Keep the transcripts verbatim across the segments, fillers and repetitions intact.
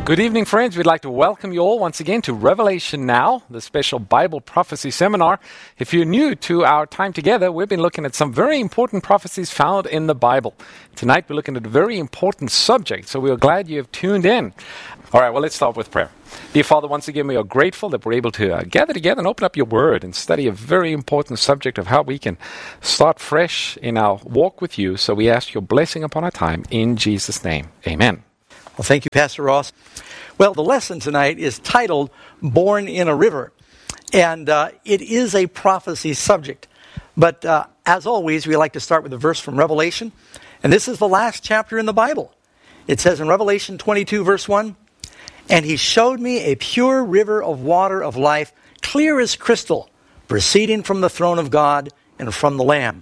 Good evening, friends. We'd like to welcome you all once again to Revelation Now, the special Bible prophecy seminar. If you're new to our time together, we've been looking at some very important prophecies found in the Bible. Tonight, we're looking at a very important subject, so we're glad you have tuned in. All right, well, let's start with prayer. Dear Father, once again, we are grateful that we're able to uh, gather together and open up your word and study a very important subject of how we can start fresh in our walk with you. So we ask your blessing upon our time in Jesus' name. Amen. Well, thank you, Pastor Ross. Well, the lesson tonight is titled, Born in a River. And uh, it is a prophecy subject. But uh, as always, we like to start with a verse from Revelation. And this is the last chapter in the Bible. It says in Revelation twenty-two, verse one, "And he showed me a pure river of water of life, clear as crystal, proceeding from the throne of God and from the Lamb."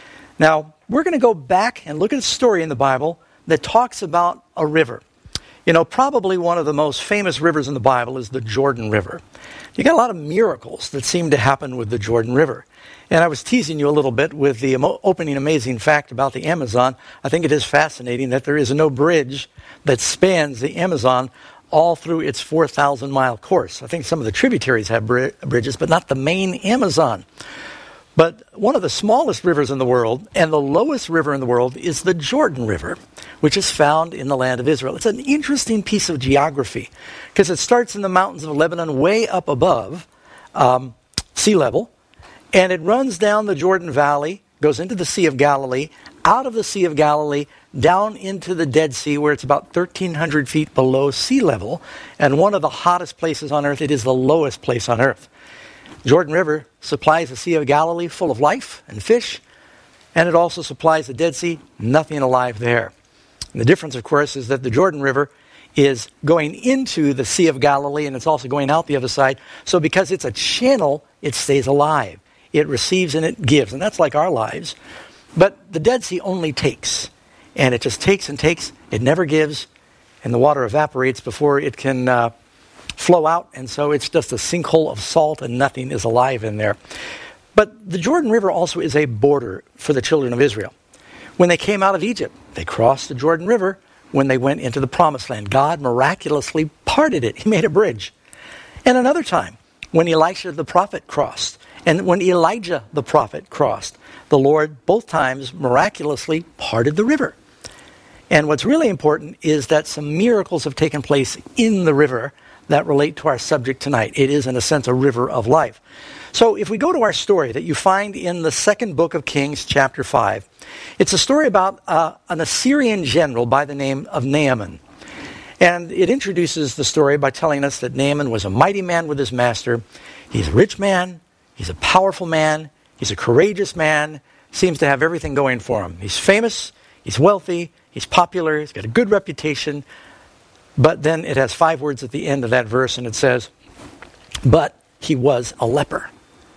Now, we're going to go back and look at a story in the Bible that talks about a river. You know, probably one of the most famous rivers in the Bible is the Jordan River. You got a lot of miracles that seem to happen with the Jordan River. And I was teasing you a little bit with the opening amazing fact about the Amazon. I think it is fascinating that there is no bridge that spans the Amazon all through its four thousand mile course. I think some of the tributaries have bri- bridges, but not the main Amazon. But one of the smallest rivers in the world and the lowest river in the world is the Jordan River, which is found in the land of Israel. It's an interesting piece of geography because it starts in the mountains of Lebanon way up above um, sea level, and it runs down the Jordan Valley, goes into the Sea of Galilee, out of the Sea of Galilee, down into the Dead Sea where it's about thirteen hundred feet below sea level, and one of the hottest places on earth. It is the lowest place on earth. Jordan River supplies the Sea of Galilee full of life and fish, and it also supplies the Dead Sea, nothing alive there. And the difference, of course, is that the Jordan River is going into the Sea of Galilee, and it's also going out the other side. So because it's a channel, it stays alive. It receives and it gives, and that's like our lives. But the Dead Sea only takes, and it just takes and takes. It never gives, and the water evaporates before it can Uh, flow out, and so it's just a sinkhole of salt and nothing is alive in there. But the Jordan River also is a border for the children of Israel. When they came out of Egypt, they crossed the Jordan River. When they went into the Promised Land, God miraculously parted it. He made a bridge. And another time, when Elisha the prophet crossed, and when Elijah the prophet crossed, the Lord both times miraculously parted the river. And what's really important is that some miracles have taken place in the river that relate to our subject tonight. It is, in a sense, a river of life. So if we go to our story that you find in the second book of Kings, chapter five, it's a story about uh, an Assyrian general by the name of Naaman. And it introduces the story by telling us that Naaman was a mighty man with his master. He's a rich man. He's a powerful man. He's a courageous man. Seems to have everything going for him. He's famous. He's wealthy. He's popular. He's got a good reputation. But then it has five words at the end of that verse, and it says, but he was a leper.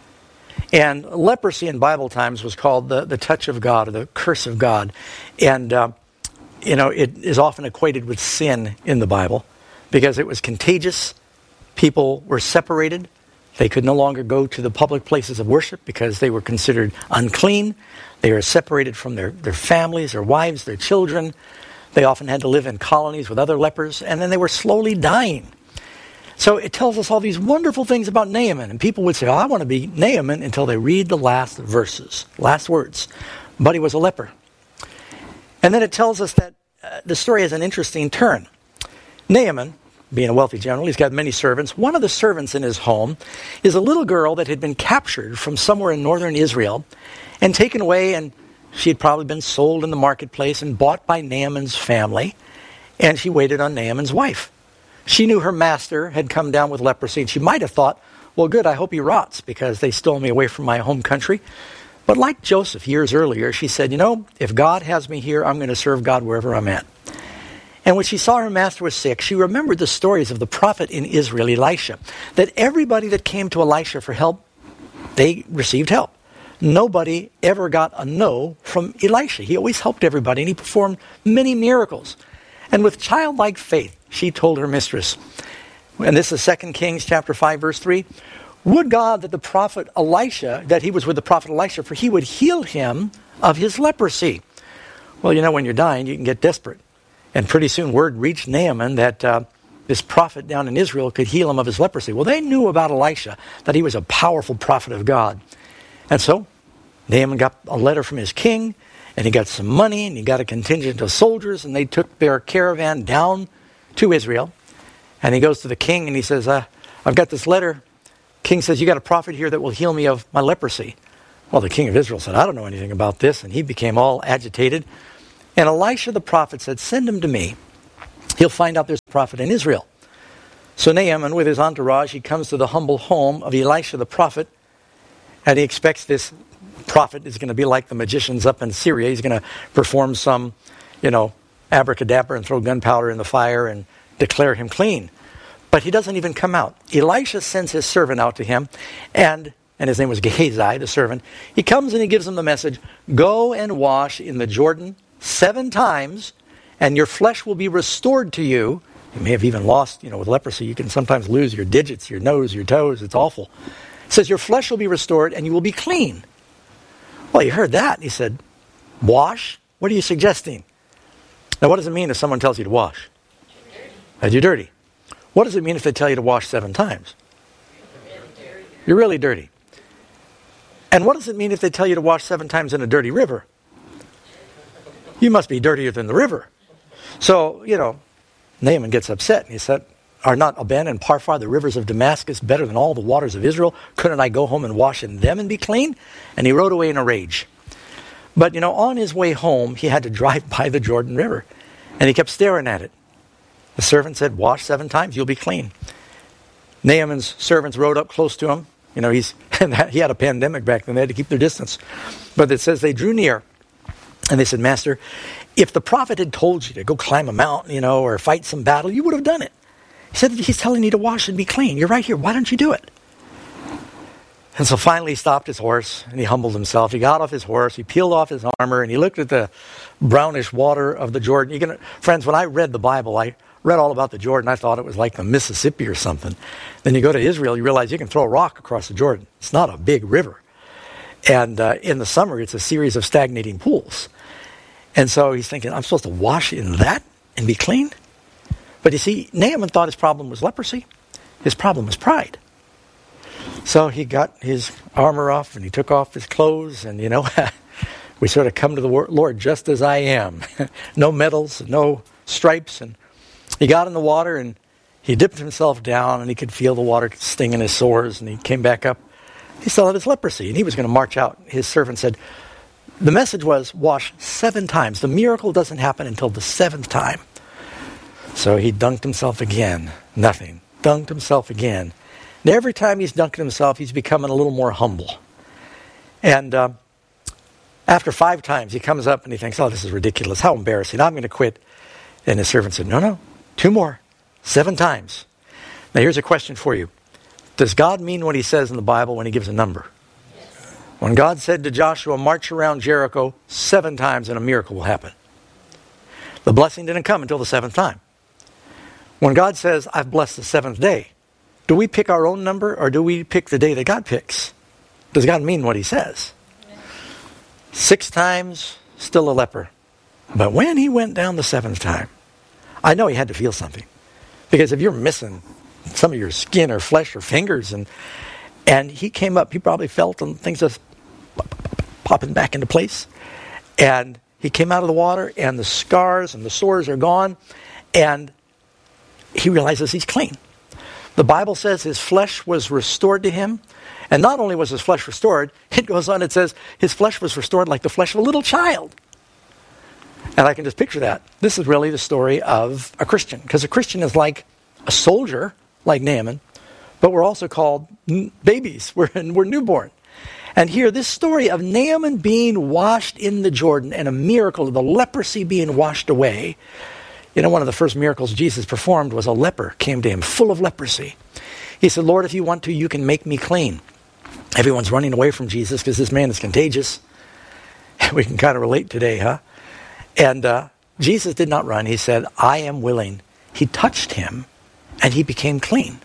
And leprosy in Bible times was called the, the touch of God, or the curse of God. And, uh, you know, it is often equated with sin in the Bible because it was contagious. People were separated. They could no longer go to the public places of worship because they were considered unclean. They were separated from their, their families, their wives, their children. They often had to live in colonies with other lepers, and then they were slowly dying. So it tells us all these wonderful things about Naaman, and people would say, oh, I want to be Naaman, until they read the last verses, last words. But he was a leper. And then it tells us that uh, the story has an interesting turn. Naaman, being a wealthy general, he's got many servants. One of the servants in his home is a little girl that had been captured from somewhere in northern Israel and taken away, and she had probably been sold in the marketplace and bought by Naaman's family, and she waited on Naaman's wife. She knew her master had come down with leprosy, and she might have thought, well, good, I hope he rots because they stole me away from my home country. But like Joseph years earlier, she said, you know, if God has me here, I'm going to serve God wherever I'm at. And when she saw her master was sick, she remembered the stories of the prophet in Israel, Elisha, that everybody that came to Elisha for help, they received help. Nobody ever got a no from Elisha. He always helped everybody, and he performed many miracles. And with childlike faith, she told her mistress, and this is Second Kings chapter five, verse three, would God that the prophet Elisha, that he was with the prophet Elisha, for he would heal him of his leprosy. Well, you know, when you're dying, you can get desperate. And pretty soon word reached Naaman that uh, this prophet down in Israel could heal him of his leprosy. Well, they knew about Elisha, that he was a powerful prophet of God. And so Naaman got a letter from his king, and he got some money, and he got a contingent of soldiers, and they took their caravan down to Israel. And he goes to the king, and he says, uh, I've got this letter. King says, you got a prophet here that will heal me of my leprosy. Well, the king of Israel said, I don't know anything about this. And he became all agitated. And Elisha the prophet said, send him to me. He'll find out there's a prophet in Israel. So Naaman, with his entourage, he comes to the humble home of Elisha the prophet. And he expects this prophet is going to be like the magicians up in Syria. He's going to perform some, you know, abracadabra and throw gunpowder in the fire and declare him clean. But he doesn't even come out. Elisha sends his servant out to him, and and his name was Gehazi, the servant. He comes and he gives him the message, go and wash in the Jordan seven times, and your flesh will be restored to you. You may have even lost, you know, with leprosy, you can sometimes lose your digits, your nose, your toes. It's awful. It says, your flesh will be restored, and you will be clean. Well, he heard that, and he said, wash? What are you suggesting? Now, what does it mean if someone tells you to wash? That you're dirty. What does it mean if they tell you to wash seven times? You're really dirty. And what does it mean if they tell you to wash seven times in a dirty river? You must be dirtier than the river. So, you know, Naaman gets upset. And he said, are not Aban and Parfar, the rivers of Damascus, better than all the waters of Israel? Couldn't I go home and wash in them and be clean? And he rode away in a rage. But, you know, on his way home, he had to drive by the Jordan River. And he kept staring at it. The servant said, wash seven times, you'll be clean. Naaman's servants rode up close to him. You know, he's and he had a pandemic back then. They had to keep their distance. But it says they drew near. And they said, Master, if the prophet had told you to go climb a mountain, you know, or fight some battle, you would have done it. He said, he's telling you to wash and be clean. You're right here. Why don't you do it? And so finally he stopped his horse and he humbled himself. He got off his horse. He peeled off his armor and he looked at the brownish water of the Jordan. You can, friends, when I read the Bible, I read all about the Jordan. I thought it was like the Mississippi or something. Then you go to Israel, you realize you can throw a rock across the Jordan. It's not a big river. And uh, in the summer, it's a series of stagnating pools. And so he's thinking, I'm supposed to wash in that and be clean? But you see, Naaman thought his problem was leprosy. His problem was pride. So he got his armor off and he took off his clothes. And, you know, we sort of come to the Lord just as I am. No medals, no stripes. And he got in the water and he dipped himself down and he could feel the water stinging his sores. And he came back up. He still had his leprosy and he was going to march out. His servant said, the message was wash seven times. The miracle doesn't happen until the seventh time. So he dunked himself again. Nothing. Dunked himself again. And every time he's dunking himself, he's becoming a little more humble. And uh, after five times, he comes up and he thinks, oh, this is ridiculous. How embarrassing. I'm going to quit. And his servant said, no, no, two more. Seven times. Now here's a question for you. Does God mean what he says in the Bible when he gives a number? Yes. When God said to Joshua, march around Jericho seven times and a miracle will happen. The blessing didn't come until the seventh time. When God says, I've blessed the seventh day, do we pick our own number or do we pick the day that God picks? Does God mean what he says? Yes. Six times, still a leper. But when he went down the seventh time, I know he had to feel something. Because if you're missing some of your skin or flesh or fingers, and and he came up, he probably felt and things just popping back into place. And he came out of the water and the scars and the sores are gone. And he realizes he's clean. The Bible says his flesh was restored to him. And not only was his flesh restored, it goes on, it says his flesh was restored like the flesh of a little child. And I can just picture that. This is really the story of a Christian. Because a Christian is like a soldier, like Naaman. But we're also called n- babies. We're, we're newborn. And here, this story of Naaman being washed in the Jordan and a miracle of the leprosy being washed away. You know, one of the first miracles Jesus performed was a leper came to him full of leprosy. He said, Lord, if you want to, you can make me clean. Everyone's running away from Jesus because this man is contagious. We can kind of relate today, huh? And uh, Jesus did not run. He said, I am willing. He touched him and he became clean.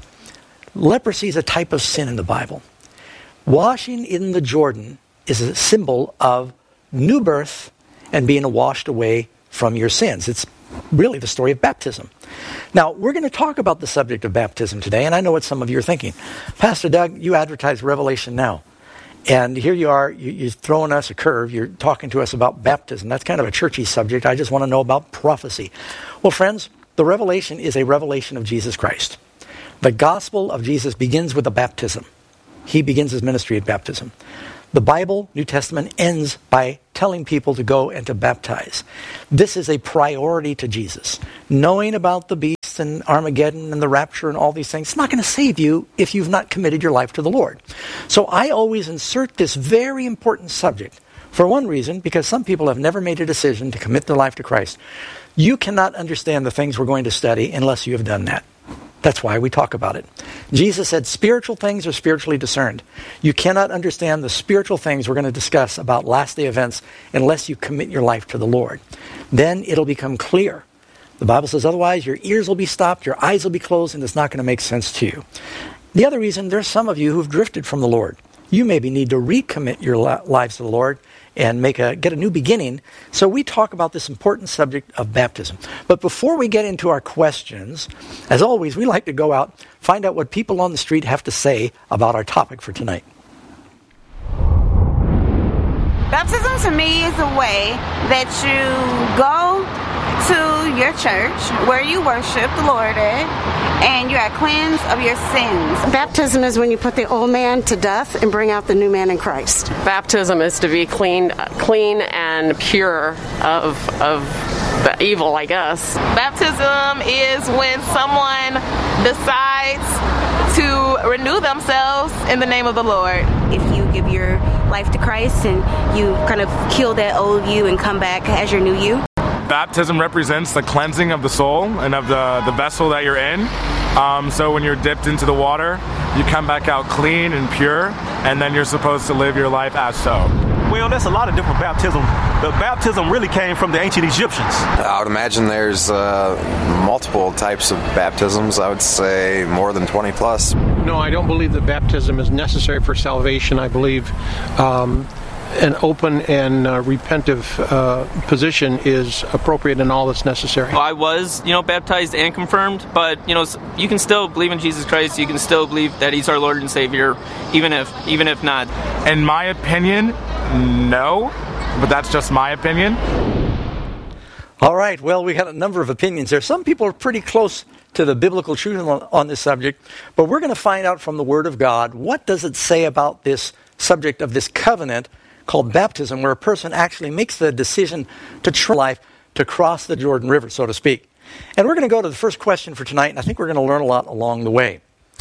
Leprosy is a type of sin in the Bible. Washing in the Jordan is a symbol of new birth and being washed away from your sins. It's really the story of baptism. Now, we're going to talk about the subject of baptism today, and I know what some of you are thinking. Pastor Doug, you advertise Revelation Now. And here you are, you, you're throwing us a curve. You're talking to us about baptism. That's kind of a churchy subject. I just want to know about prophecy. Well, friends, the revelation is a revelation of Jesus Christ. The gospel of Jesus begins with a baptism. He begins his ministry at baptism. The Bible, New Testament, ends by telling people to go and to baptize. This is a priority to Jesus. Knowing about the beast and Armageddon and the rapture and all these things, it's not going to save you if you've not committed your life to the Lord. So I always insert this very important subject. For one reason, because some people have never made a decision to commit their life to Christ. You cannot understand the things we're going to study unless you have done that. That's why we talk about it. Jesus said spiritual things are spiritually discerned. You cannot understand the spiritual things we're going to discuss about last day events unless you commit your life to the Lord. Then it'll become clear. The Bible says otherwise your ears will be stopped, your eyes will be closed, and it's not going to make sense to you. The other reason, there's some of you who've drifted from the Lord. You maybe need to recommit your lives to the Lord and make a get a new beginning. So we talk about this important subject of baptism. But before we get into our questions, as always, we like to go out, find out what people on the street have to say about our topic for tonight. Baptism to me is a way that you go to your church where you worship the Lord at, and you are cleansed of your sins. Baptism is when you put the old man to death and bring out the new man in Christ. Baptism is to be clean, clean and pure of of the evil, I guess. Baptism is when someone decides to renew themselves in the name of the Lord. If you give your life to Christ and you kind of kill that old you and come back as your new you. Baptism represents the cleansing of the soul and of the, the vessel that you're in. Um, so when you're dipped into the water, you come back out clean and pure, and then you're supposed to live your life as so. Well, there's a lot of different baptism. The baptism really came from the ancient Egyptians. I would imagine there's uh, multiple types of baptisms. I would say more than twenty plus. No, I don't believe that baptism is necessary for salvation. I believe um, an open and uh, repentive uh, position is appropriate and all that's necessary. Well, I was, you know, baptized and confirmed, but, you know, you can still believe in Jesus Christ. You can still believe that he's our Lord and Savior, even if even if not. In my opinion, no, but that's just my opinion. All right, well, we had a number of opinions there. Some people are pretty close to the biblical truth on, on this subject, but we're going to find out from the Word of God, what does it say about this subject of this covenant called baptism, where a person actually makes the decision to try life to cross the Jordan River, so to speak. And we're going to go to the first question for tonight, and I think we're going to learn a lot along the way.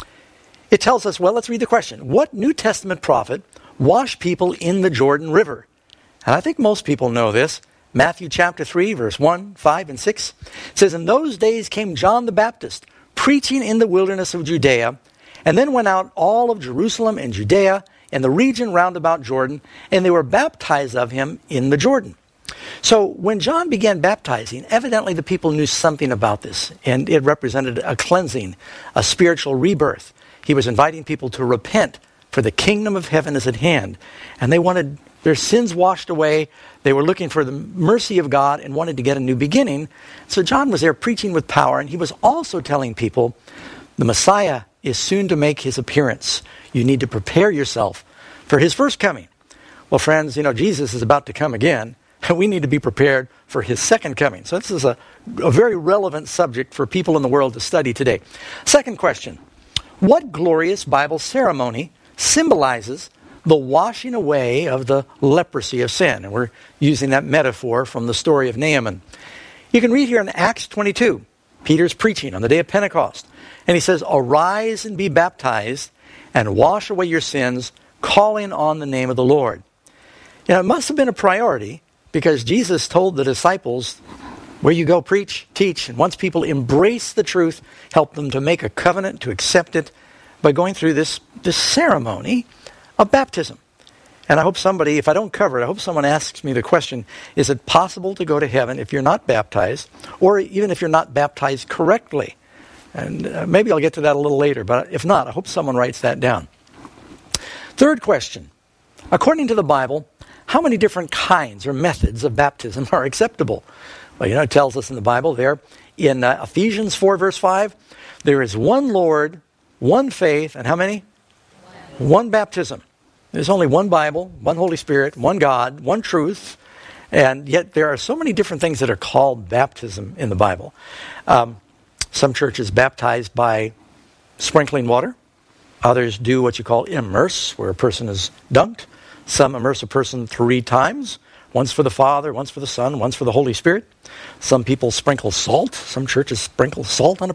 It tells us, well, let's read the question. What New Testament prophet washed people in the Jordan River? And I think most people know this. Matthew chapter three, verse one, five, and six. It says, "In those days came John the Baptist, preaching in the wilderness of Judea, and then went out all of Jerusalem and Judea, and the region round about Jordan, and they were baptized of him in the Jordan." So when John began baptizing, evidently the people knew something about this, and it represented a cleansing, a spiritual rebirth. He was inviting people to repent, for the kingdom of heaven is at hand. And they wanted their sins washed away. They were looking for the mercy of God and wanted to get a new beginning. So John was there preaching with power, and he was also telling people, the Messiah is soon to make his appearance. You need to prepare yourself for his first coming. Well, friends, you know, Jesus is about to come again, and we need to be prepared for his second coming. So this is a, a very relevant subject for people in the world to study today. Second question, what glorious Bible ceremony symbolizes the washing away of the leprosy of sin? And we're using that metaphor from the story of Naaman. You can read here in Acts twenty-two. Peter's preaching on the day of Pentecost. And he says, "Arise and be baptized and wash away your sins, calling on the name of the Lord." Now, it must have been a priority because Jesus told the disciples, where you go, preach, teach. And once people embrace the truth, help them to make a covenant, to accept it by going through this, this ceremony of baptism. And I hope somebody, if I don't cover it, I hope someone asks me the question, is it possible to go to heaven if you're not baptized, or even if you're not baptized correctly? And uh, maybe I'll get to that a little later, but if not, I hope someone writes that down. Third question. According to the Bible, how many different kinds or methods of baptism are acceptable? Well, you know, it tells us in the Bible there, in uh, Ephesians four, verse five, there is one Lord, one faith, and how many? One, one baptism. There's only one Bible, one Holy Spirit, one God, one truth, and yet there are so many different things that are called baptism in the Bible. Um, some churches baptize by sprinkling water. Others do what you call immerse, where a person is dunked. Some immerse a person three times. Once for the Father, once for the Son, once for the Holy Spirit. Some people sprinkle salt. Some churches sprinkle salt on a